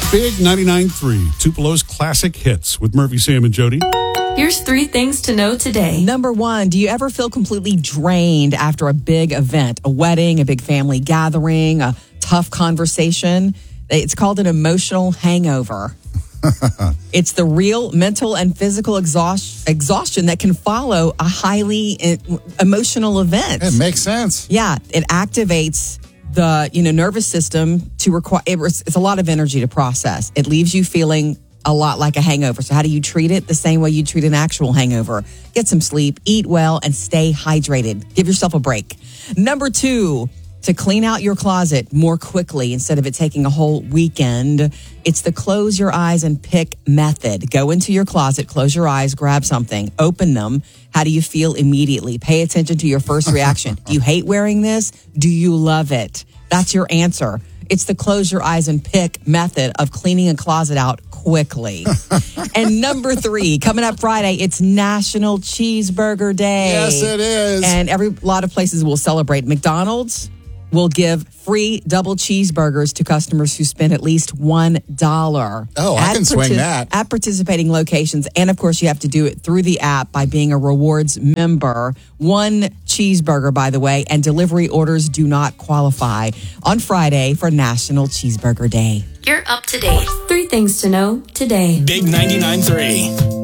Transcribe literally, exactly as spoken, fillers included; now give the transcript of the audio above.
Big ninety-nine point three, Tupelo's classic hits with Murphy, Sam, and Jody. Here's three things to know today. Number one, do you ever feel completely drained after a big event, a wedding, a big family gathering, a tough conversation? It's called an emotional hangover. It's the real mental and physical exhaust- exhaustion that can follow a highly emotional event. It makes sense. Yeah, it activates the you know nervous system to require. It, it's a lot of energy to process. It leaves you feeling a lot like a hangover. So how do you treat it? The same way you treat an actual hangover. Get some sleep, eat well, and stay hydrated. Give yourself a break. Number two, to clean out your closet more quickly instead of it taking a whole weekend, it's the close your eyes and pick method. Go into your closet, close your eyes, grab something, open them. How do you feel immediately? Pay attention to your first reaction. Do you hate wearing this? Do you love it? That's your answer. It's the close your eyes and pick method of cleaning a closet out quickly. And number three, coming up Friday, it's National Cheeseburger Day. Yes, it is. And every lot of places will celebrate. McDonald's will give free double cheeseburgers to customers who spend at least one dollar. Oh, I can swing that. At participating locations. And, of course, you have to do it through the app by being a rewards member. One cheeseburger, by the way, and delivery orders do not qualify on Friday for National Cheeseburger Day. You're up to date. Three things to know today. Big ninety-nine point three.